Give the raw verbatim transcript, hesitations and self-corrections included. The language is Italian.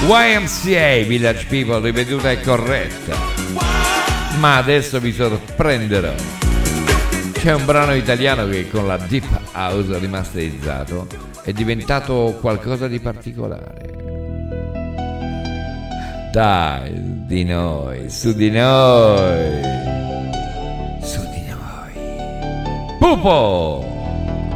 Y M C A, Village People, ripetuta e corretta. Ma adesso vi sorprenderò. C'è un brano italiano che con la Deep House rimasterizzato è diventato qualcosa di particolare. Dai, di noi, su di noi, su di noi. Pupo!